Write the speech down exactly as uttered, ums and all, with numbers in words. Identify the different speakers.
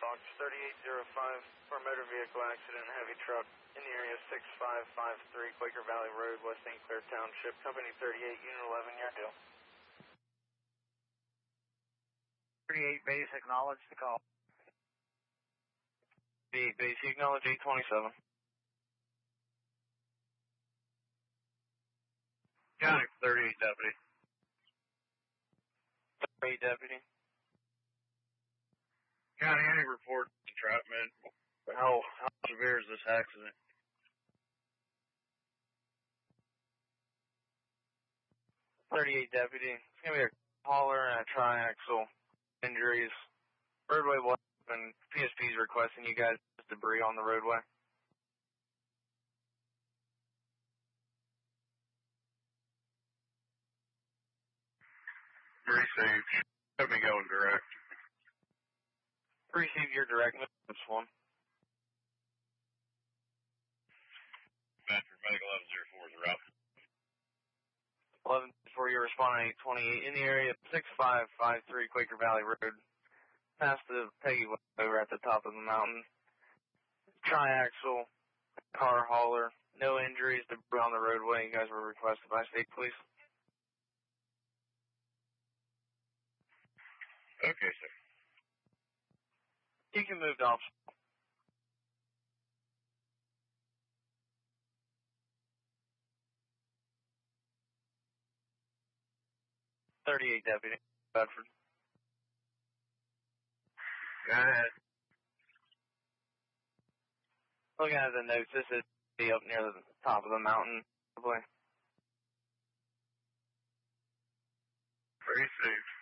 Speaker 1: Dogs, thirty-eight oh five for motor vehicle accident, heavy truck in the area six five five three Quaker Valley Road, West Saint Clair Township, Company thirty-eight, Unit eleven, your deal.
Speaker 2: thirty-eight base, acknowledge the call.
Speaker 1: thirty-eight base, you acknowledge eight twenty-seven.
Speaker 3: County thirty-eight deputy.
Speaker 1: thirty-eight deputy.
Speaker 3: County, any report entrapment? How, how severe is this accident?
Speaker 1: thirty-eight deputy. It's going to be a hauler and a triaxle. Injuries. Roadway was and P S P's requesting you guys debris on the roadway.
Speaker 3: Received. Let me go in direct.
Speaker 1: Receive your direct this one.
Speaker 3: Bedford Medical eleven oh four is route.
Speaker 1: eleven for you, responding eight twenty-eight in the area six five five three Quaker Valley Road. Past the Peggy over at the top of the mountain. Triaxle, car hauler, no injuries, debris on the roadway. You guys were requested by state police.
Speaker 3: Okay, sir.
Speaker 1: You can move to officer. thirty-eight deputy, Bedford.
Speaker 3: Go ahead.
Speaker 1: Looking at the notes, this is be up near the top of the mountain, probably.
Speaker 3: Pretty safe.